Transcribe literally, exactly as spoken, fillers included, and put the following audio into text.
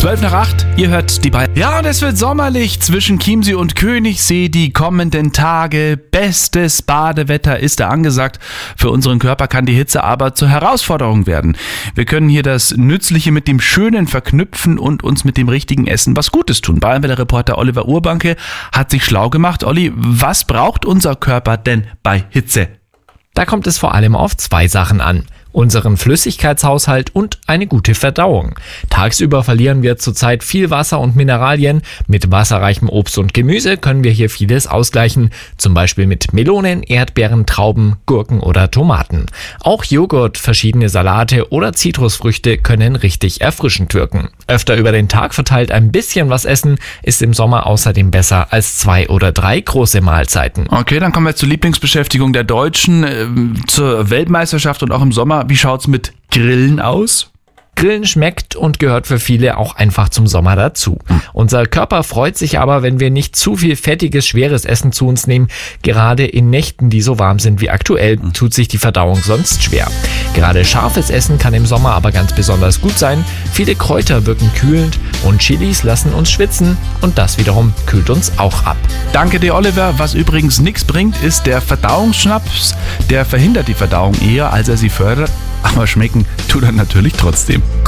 zwölf nach acht, ihr hört die beiden. Ja, und es wird sommerlich zwischen Chiemsee und Königssee die kommenden Tage. Bestes Badewetter ist da angesagt. Für unseren Körper kann die Hitze aber zur Herausforderung werden. Wir können hier das Nützliche mit dem Schönen verknüpfen und uns mit dem richtigen Essen was Gutes tun. Bayernwelle-Reporter Oliver Urbanke hat sich schlau gemacht. Olli, was braucht unser Körper denn bei Hitze? Da kommt es vor allem auf zwei Sachen an. Unseren Flüssigkeitshaushalt und eine gute Verdauung. Tagsüber verlieren wir zurzeit viel Wasser und Mineralien. Mit wasserreichem Obst und Gemüse können wir hier vieles ausgleichen. Zum Beispiel mit Melonen, Erdbeeren, Trauben, Gurken oder Tomaten. Auch Joghurt, verschiedene Salate oder Zitrusfrüchte können richtig erfrischend wirken. Öfter über den Tag verteilt ein bisschen was essen ist im Sommer außerdem besser als zwei oder drei große Mahlzeiten. Okay, dann kommen wir zur Lieblingsbeschäftigung der Deutschen, äh, zur Weltmeisterschaft und auch im Sommer. Wie schaut's mit Grillen aus? Grillen schmeckt und gehört für viele auch einfach zum Sommer dazu. Hm. Unser Körper freut sich aber, wenn wir nicht zu viel fettiges, schweres Essen zu uns nehmen. Gerade in Nächten, die so warm sind wie aktuell, hm. tut sich die Verdauung sonst schwer. Gerade scharfes Essen kann im Sommer aber ganz besonders gut sein. Viele Kräuter wirken kühlend und Chilis lassen uns schwitzen und das wiederum kühlt uns auch ab. Danke dir, Oliver. Was übrigens nichts bringt, ist der Verdauungsschnaps. Der verhindert die Verdauung eher, als er sie fördert. Aber schmecken tut er natürlich trotzdem.